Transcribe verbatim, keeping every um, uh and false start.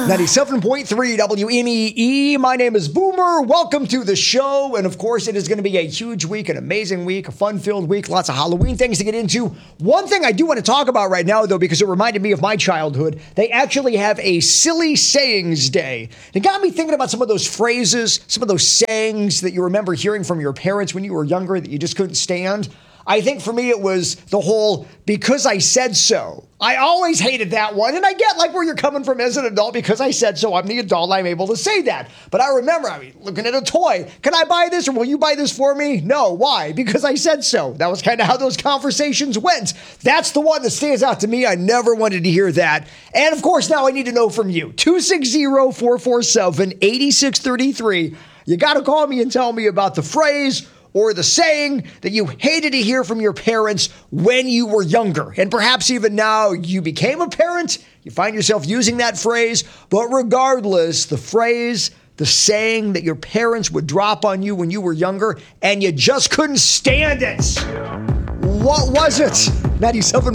ninety-seven point three W M E E. My name is Boomer. Welcome to the show. And of course, it is going to be a huge week, an amazing week, a fun-filled week, lots of Halloween things to get into. One thing I do want to talk about right now, though, because it reminded me of my childhood, they actually have a silly sayings day. It got me thinking about some of those phrases, some of those sayings that you remember hearing from your parents when you were younger that you just couldn't stand. I think for me, it was the whole, because I said so. I always hated that one. And I get like where you're coming from as an adult. Because I said so, I'm the adult, I'm able to say that. But I remember, I mean, looking at a toy. Can I buy this or will you buy this for me? No. Why? Because I said so. That was kind of how those conversations went. That's the one that stands out to me. I never wanted to hear that. And of course, now I need to know from you. two six zero, four four seven, eight six three three. You got to call me and tell me about the phrase or the saying that you hated to hear from your parents when you were younger. And perhaps even now you became a parent, you find yourself using that phrase. But regardless, the phrase, the saying that your parents would drop on you when you were younger and you just couldn't stand it. What was it? ninety-seven